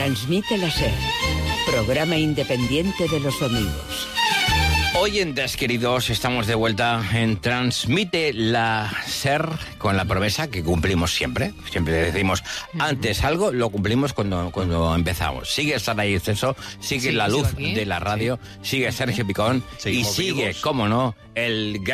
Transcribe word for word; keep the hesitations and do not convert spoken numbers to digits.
Transmite la SER, programa independiente de los domingos. Oyentes queridos, estamos de vuelta en Transmite la SER con la promesa que cumplimos siempre. Siempre decimos antes algo, lo cumplimos cuando, cuando empezamos. Sigue Saray Exceso, sigue Sí, la luz sigo aquí. de la radio, sigue Sergio Picón y Seguimos sigue, vivos. cómo no, el